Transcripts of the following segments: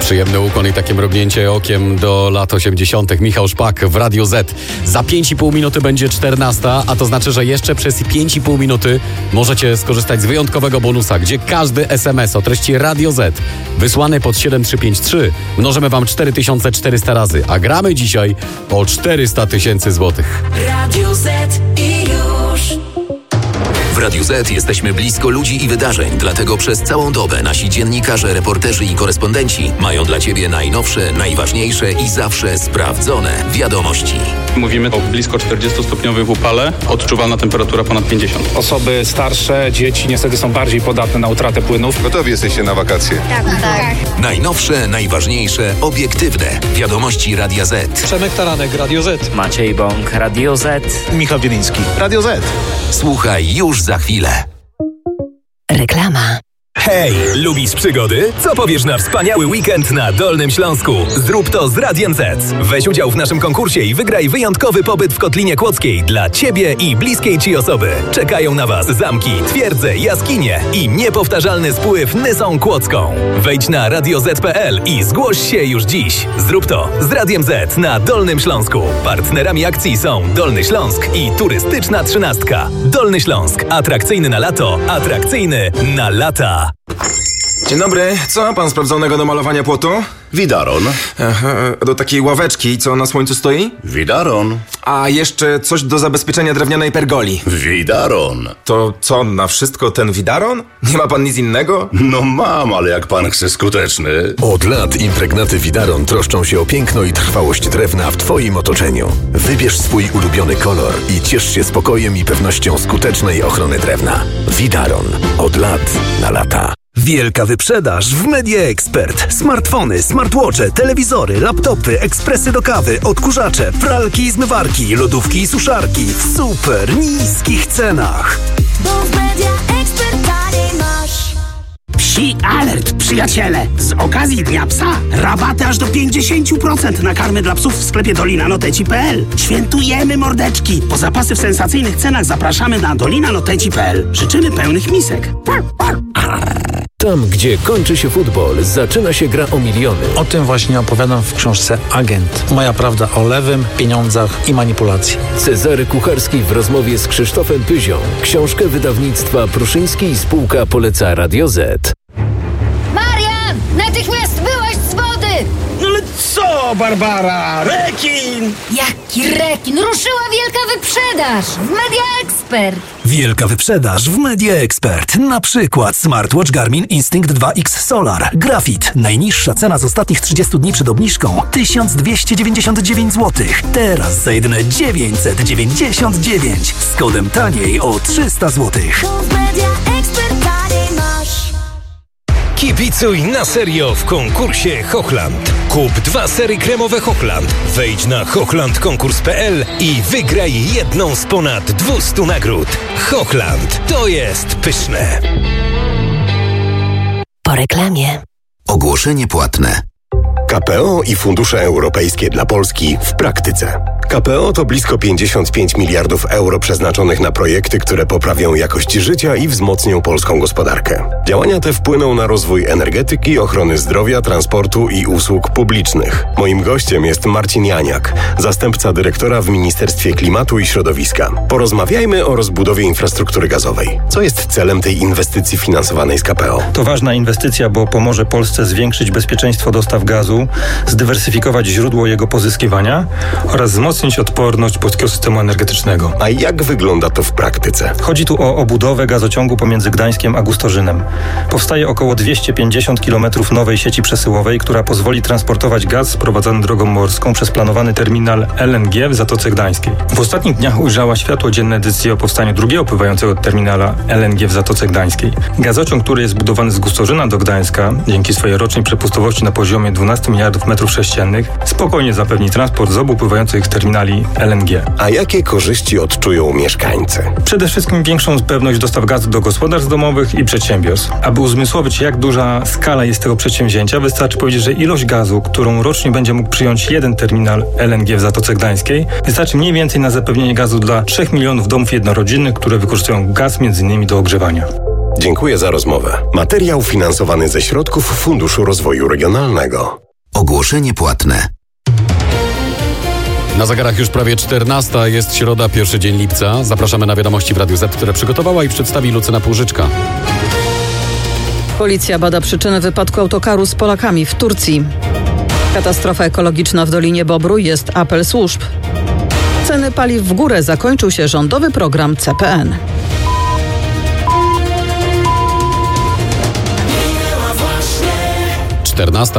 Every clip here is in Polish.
Przyjemny ukłon i takie mrugnięcie okiem do lat 80. Michał Szpak w Radio Z. Za 5,5 minuty będzie 14, a to znaczy, że jeszcze przez 5,5 minuty możecie skorzystać z wyjątkowego bonusa, gdzie każdy SMS o treści Radio Z wysłany pod 7353 mnożymy wam 4400 razy, a gramy dzisiaj o 400 000 złotych. Radio Z i już. W Radiu Z jesteśmy blisko ludzi i wydarzeń, dlatego przez całą dobę nasi dziennikarze, reporterzy i korespondenci mają dla Ciebie najnowsze, najważniejsze i zawsze sprawdzone wiadomości. Mówimy o blisko 40-stopniowym upale, odczuwalna temperatura ponad 50. Osoby starsze, dzieci niestety są bardziej podatne na utratę płynów. Gotowi jesteście na wakacje? Tak. Najnowsze, najważniejsze, obiektywne wiadomości Radia Z. Przemek Taranek, Radio Z. Maciej Bąk, Radio Z. Michał Wieliński, Radio Z. Słuchaj już za chwilę. Reklama. Hej, lubisz przygody? Co powiesz na wspaniały weekend na Dolnym Śląsku? Zrób to z Radiem Z. Weź udział w naszym konkursie i wygraj wyjątkowy pobyt w Kotlinie Kłodzkiej dla Ciebie i bliskiej Ci osoby. Czekają na Was zamki, twierdze, jaskinie i niepowtarzalny spływ Nysą Kłodzką. Wejdź na radioz.pl i zgłoś się już dziś. Zrób to z Radiem Z na Dolnym Śląsku. Partnerami akcji są Dolny Śląsk i Turystyczna Trzynastka. Dolny Śląsk. Atrakcyjny na lato, atrakcyjny na lata. Dzień dobry, co ma pan sprawdzonego do malowania płotu? Widaron. Do takiej ławeczki, co na słońcu stoi? Widaron. A jeszcze coś do zabezpieczenia drewnianej pergoli. Widaron. To co, na wszystko ten widaron? Nie ma pan nic innego? No mam, ale jak pan chce skuteczny. Od lat impregnaty Widaron troszczą się o piękno i trwałość drewna w Twoim otoczeniu. Wybierz swój ulubiony kolor i ciesz się spokojem i pewnością skutecznej ochrony drewna. Widaron. Od lat na lata. Wielka wyprzedaż w Media Expert. Smartfony, smartwatche, telewizory, laptopy, ekspresy do kawy, odkurzacze, pralki i zmywarki, lodówki i suszarki w super niskich cenach. Bo w Media Expert taniej masz. Psi alert, przyjaciele! Z okazji Dnia Psa rabaty aż do 50% na karmy dla psów w sklepie dolinanoteci.pl. Świętujemy mordeczki! Po zapasy w sensacyjnych cenach zapraszamy na dolinanoteci.pl. Życzymy pełnych misek. Tam, gdzie kończy się futbol, zaczyna się gra o miliony. O tym właśnie opowiadam w książce Agent. Moja prawda o lewym, pieniądzach i manipulacji. Cezary Kucharski w rozmowie z Krzysztofem Pyzią. Książkę wydawnictwa Pruszyński i spółka poleca Radio Z. Marian! Natychmiast wyłaź z wody! No ale co, Barbara? Rekin! Jaki rekin? Ruszyła wielka wyprzedaż w Media Expert. Wielka wyprzedaż w Media Expert. Na przykład smartwatch Garmin Instinct 2X Solar. Grafit. Najniższa cena z ostatnich 30 dni przed obniżką 1299 zł. Teraz za jedyne 999. Z kodem taniej o 300 zł. Bo w Media Expert taniej masz. Kibicuj na serio w konkursie Hochland. Kup 2 sery kremowe Hochland. Wejdź na hochlandkonkurs.pl i wygraj jedną z ponad 200 nagród. Hochland. To jest pyszne. Po reklamie. Ogłoszenie płatne. KPO i fundusze europejskie dla Polski w praktyce. KPO to blisko 55 miliardów euro przeznaczonych na projekty, które poprawią jakość życia i wzmocnią polską gospodarkę. Działania te wpłyną na rozwój energetyki, ochrony zdrowia, transportu i usług publicznych. Moim gościem jest Marcin Janiak, zastępca dyrektora w Ministerstwie Klimatu i Środowiska. Porozmawiajmy o rozbudowie infrastruktury gazowej. Co jest celem tej inwestycji finansowanej z KPO? To ważna inwestycja, bo pomoże Polsce zwiększyć bezpieczeństwo dostaw gazu, zdywersyfikować źródło jego pozyskiwania oraz wzmocnić odporność polskiego systemu energetycznego. A jak wygląda to w praktyce? Chodzi tu o obudowę gazociągu pomiędzy Gdańskiem a Gustorzynem. Powstaje około 250 km nowej sieci przesyłowej, która pozwoli transportować gaz sprowadzany drogą morską przez planowany terminal LNG w Zatoce Gdańskiej. W ostatnich dniach ujrzała światło dzienne decyzja o powstaniu drugiego pływającego terminala LNG w Zatoce Gdańskiej. Gazociąg, który jest budowany z Gustorzyna do Gdańska, dzięki swojej rocznej przepustowości na poziomie 12 miliardów metrów sześciennych, spokojnie zapewni transport z obu pływających terminali LNG. A jakie korzyści odczują mieszkańcy? Przede wszystkim większą pewność dostaw gazu do gospodarstw domowych i przedsiębiorstw. Aby uzmysłowić, jak duża skala jest tego przedsięwzięcia, wystarczy powiedzieć, że ilość gazu, którą rocznie będzie mógł przyjąć jeden terminal LNG w Zatoce Gdańskiej, wystarczy mniej więcej na zapewnienie gazu dla 3 milionów domów jednorodzinnych, które wykorzystują gaz m.in. do ogrzewania. Dziękuję za rozmowę. Materiał finansowany ze środków Funduszu Rozwoju Regionalnego. Ogłoszenie płatne. Na zegarach już prawie 14, jest środa, pierwszy dzień lipca. Zapraszamy na wiadomości w Radiu Z, które przygotowała i przedstawi Lucyna Półżyczka. Policja bada przyczyny wypadku autokaru z Polakami w Turcji. Katastrofa ekologiczna w Dolinie Bobru, jest apel służb. Ceny paliw w górę, zakończył się rządowy program CPN. 14.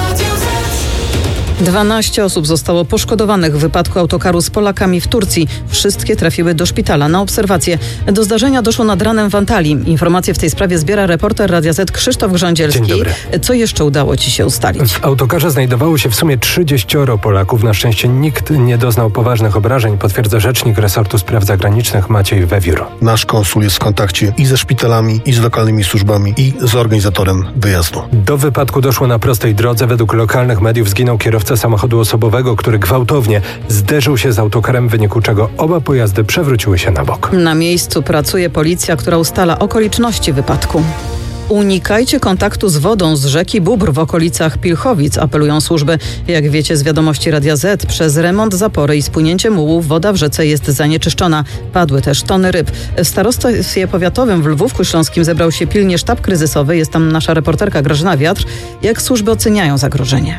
12 osób zostało poszkodowanych w wypadku autokaru z Polakami w Turcji. Wszystkie trafiły do szpitala na obserwację. Do zdarzenia doszło nad ranem w Antalii. Informacje w tej sprawie zbiera reporter Radia Z Krzysztof Grządzielski. Dzień dobry. Co jeszcze udało Ci się ustalić? W autokarze znajdowało się w sumie 30 Polaków. Na szczęście nikt nie doznał poważnych obrażeń, potwierdza rzecznik resortu spraw zagranicznych Maciej Wewiór. Nasz konsul jest w kontakcie i ze szpitalami, i z lokalnymi służbami, i z organizatorem wyjazdu. Do wypadku doszło na prostej drodze. Według lokalnych mediów zginął kierowca samochodu osobowego, który gwałtownie zderzył się z autokarem, w wyniku czego oba pojazdy przewróciły się na bok. Na miejscu pracuje policja, która ustala okoliczności wypadku. Unikajcie kontaktu z wodą z rzeki Bóbr w okolicach Pilchowic, apelują służby. Jak wiecie z wiadomości Radia Z, przez remont zapory i spłynięcie mułu woda w rzece jest zanieczyszczona. Padły też tony ryb. W starostwie powiatowym w Lwówku Śląskim zebrał się pilnie sztab kryzysowy. Jest tam nasza reporterka Grażyna Wiatr. Jak służby oceniają zagrożenie?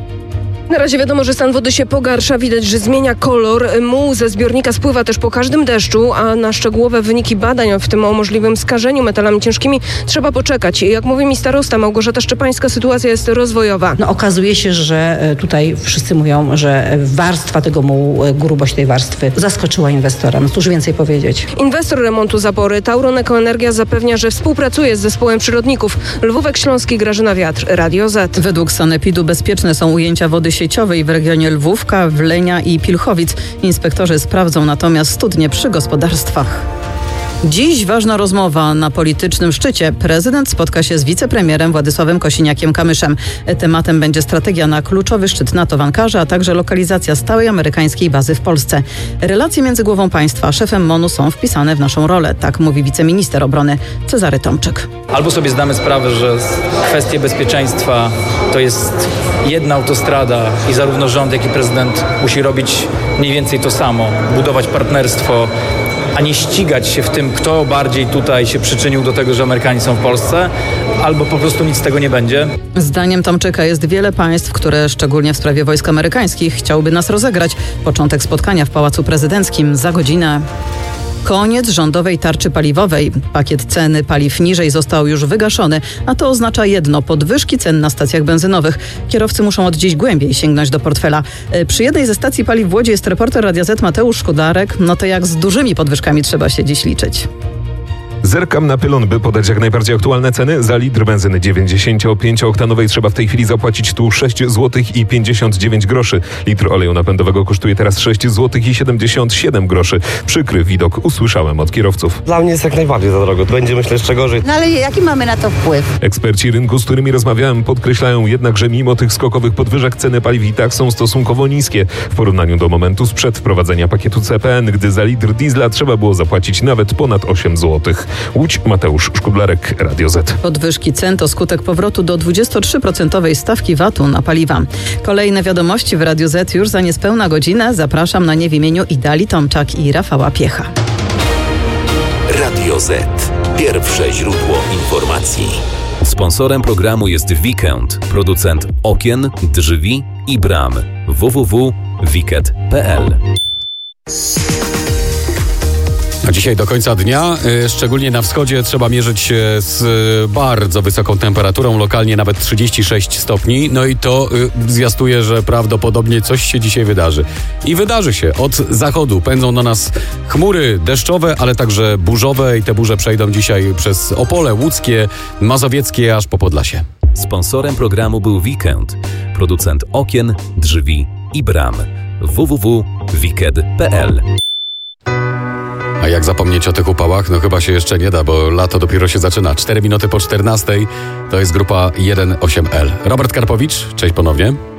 Na razie wiadomo, że stan wody się pogarsza. Widać, że zmienia kolor. Muł ze zbiornika spływa też po każdym deszczu, a na szczegółowe wyniki badań, w tym o możliwym skażeniu metalami ciężkimi, trzeba poczekać. Jak mówi mi starosta Małgorzata Szczepańska, sytuacja jest rozwojowa. Okazuje się, że tutaj wszyscy mówią, że warstwa tego mułu, grubość tej warstwy zaskoczyła inwestora. No cóż więcej powiedzieć. Inwestor remontu zapory Tauron Ekoenergia zapewnia, że współpracuje z zespołem przyrodników. Lwówek Śląski, Grażyna Wiatr, Radio Z. Według sanepidu bezpieczne są ujęcia wody sieciowej w regionie Lwówka, Wlenia i Pilchowic. Inspektorzy sprawdzą natomiast studnie przy gospodarstwach. Dziś ważna rozmowa na politycznym szczycie. Prezydent spotka się z wicepremierem Władysławem Kosiniakiem-Kamyszem. Tematem będzie strategia na kluczowy szczyt NATO w Ankarze, a także lokalizacja stałej amerykańskiej bazy w Polsce. Relacje między głową państwa a szefem MON-u są wpisane w naszą rolę, tak mówi wiceminister obrony Cezary Tomczyk. Albo sobie zdamy sprawę, że kwestie bezpieczeństwa to jest jedna autostrada i zarówno rząd, jak i prezydent musi robić mniej więcej to samo, budować partnerstwo, a nie ścigać się w tym, kto bardziej tutaj się przyczynił do tego, że Amerykanie są w Polsce, albo po prostu nic z tego nie będzie. Zdaniem Tomczyka jest wiele państw, które szczególnie w sprawie wojsk amerykańskich chciałyby nas rozegrać. Początek spotkania w Pałacu Prezydenckim za godzinę. Koniec rządowej tarczy paliwowej. Pakiet ceny paliw niżej został już wygaszony, a to oznacza jedno: podwyżki cen na stacjach benzynowych. Kierowcy muszą od dziś głębiej sięgnąć do portfela. Przy jednej ze stacji paliw w Łodzi jest reporter Radia Z Mateusz Szkularek. No to jak z dużymi podwyżkami trzeba się dziś liczyć? Zerkam na pylon, by podać jak najbardziej aktualne ceny. Za litr benzyny 95-oktanowej trzeba w tej chwili zapłacić tu 6 zł i 59 groszy. Litr oleju napędowego kosztuje teraz 6 zł i 77 groszy. Przykry widok usłyszałem od kierowców. Dla mnie jest jak najbardziej za drogo. Będzie, myślę, jeszcze gorzej. No ale jaki mamy na to wpływ? Eksperci rynku, z którymi rozmawiałem, podkreślają jednak, że mimo tych skokowych podwyżek ceny paliw i tak są stosunkowo niskie w porównaniu do momentu sprzed wprowadzenia pakietu CPN, gdy za litr diesla trzeba było zapłacić nawet ponad 8 zł. Łódź, Mateusz Szkudlarek, Radio Z. Podwyżki cen to skutek powrotu do 23% stawki VAT-u na paliwa. Kolejne wiadomości w Radiu Z już za niespełna godzinę. Zapraszam na nie w imieniu Idali Tomczak i Rafała Piecha. Radio Z. Pierwsze źródło informacji. Sponsorem programu jest Weekend, producent okien, drzwi i bram. www.wiket.pl. A dzisiaj do końca dnia, szczególnie na wschodzie, trzeba mierzyć się z bardzo wysoką temperaturą, lokalnie nawet 36 stopni. No i to zwiastuje, że prawdopodobnie coś się dzisiaj wydarzy. I wydarzy się. Od zachodu pędzą do nas chmury deszczowe, ale także burzowe i te burze przejdą dzisiaj przez Opole, Łódzkie, Mazowieckie, aż po Podlasie. Sponsorem programu był Weekend, producent okien, drzwi i bram. www.wiket.pl. A jak zapomnieć o tych upałach? No chyba się jeszcze nie da, bo lato dopiero się zaczyna. 4 minuty po 14 to jest grupa 1.8L. Robert Karpowicz, cześć ponownie.